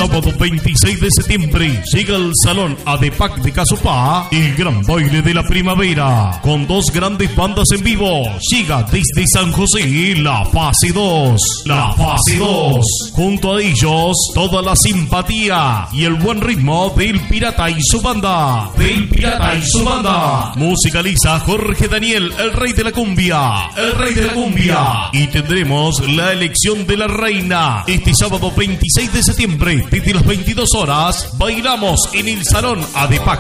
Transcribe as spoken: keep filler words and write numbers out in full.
sábado veintiséis de septiembre llega al Salón Adepac de Casopá el gran baile de la primavera con dos grandes bandas en vivo. Llega desde San José la fase dos. La fase dos. Junto a ellos toda la simpatía y el buen ritmo del Pirata y su banda. Del Pirata y su banda. Musicaliza Jorge Daniel, el rey de la cumbia. El rey de la cumbia. Y tendremos la elección de la reina. Este sábado veintiséis de septiembre, desde las veintidós horas, bailamos en el Salón Adepac